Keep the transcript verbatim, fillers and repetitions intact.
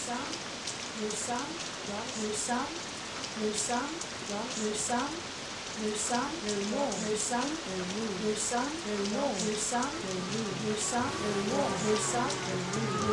some, there's some, there's some, there's some, there's some, there's some, there's more, there's some, there's some, there's more, there's some, there's some, there's more, there's some, there's